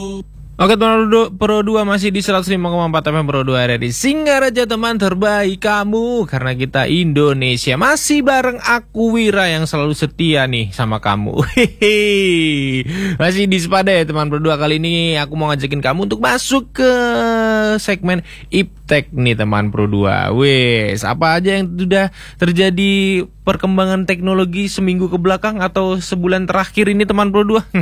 Oke teman Pro 2 masih di 105,4 FM Pro 2 ada di Singaraja teman terbaik kamu. Karena kita Indonesia masih bareng aku Wira yang selalu setia nih sama kamu. Hehehe. Masih di Sepada ya teman Pro 2. Kali ini aku mau ngajakin kamu untuk masuk ke segmen Iptek nih teman Pro 2. Wes, apa aja yang sudah terjadi perkembangan teknologi seminggu ke belakang atau sebulan terakhir ini teman Pro 2?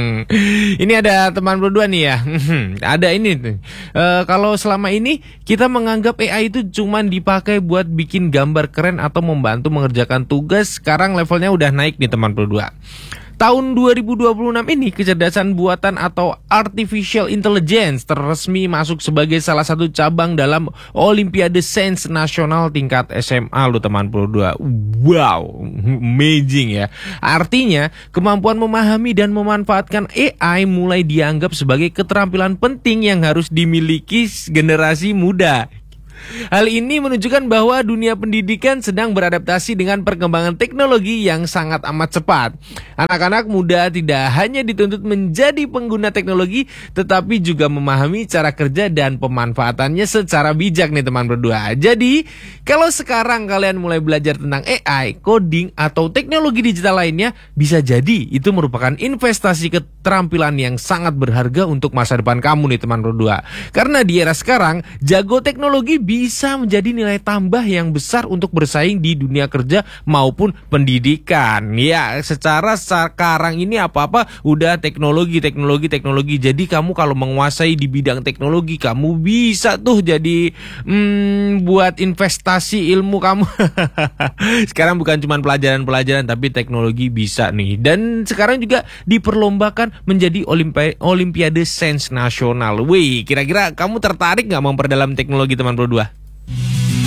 Ini ada teman Pro 2 nih ya. Ada ini tuh. Kalau selama ini kita menganggap AI itu cuman dipakai buat bikin gambar keren atau membantu mengerjakan tugas, sekarang levelnya udah naik nih teman Pro 2. Tahun 2026 ini kecerdasan buatan atau artificial intelligence resmi masuk sebagai salah satu cabang dalam Olimpiade Sains Nasional tingkat SMA lo teman Pro 2. Wow, amazing ya. Artinya kemampuan memahami dan memanfaatkan AI mulai dianggap sebagai keterampilan penting yang harus dimiliki generasi muda. Hal ini menunjukkan bahwa dunia pendidikan sedang beradaptasi dengan perkembangan teknologi yang sangat amat cepat. Anak-anak muda tidak hanya dituntut menjadi pengguna teknologi, tetapi juga memahami cara kerja dan pemanfaatannya secara bijak nih teman berdua. Jadi, kalau sekarang kalian mulai belajar tentang AI, coding, atau teknologi digital lainnya, bisa jadi itu merupakan investasi keterampilan yang sangat berharga untuk masa depan kamu nih teman berdua. Karena di era sekarang, jago teknologi bisa menjadi nilai tambah yang besar untuk bersaing di dunia kerja maupun pendidikan. Ya, secara sekarang ini apa-apa udah teknologi. Jadi kamu kalau menguasai di bidang teknologi, kamu bisa tuh jadi buat investasi ilmu kamu. Sekarang bukan cuma pelajaran-pelajaran, tapi teknologi bisa nih. Dan sekarang juga diperlombakan menjadi Olimpiade Sains Nasional. Wih, kira-kira kamu tertarik nggak memperdalam teknologi teman Pro 2?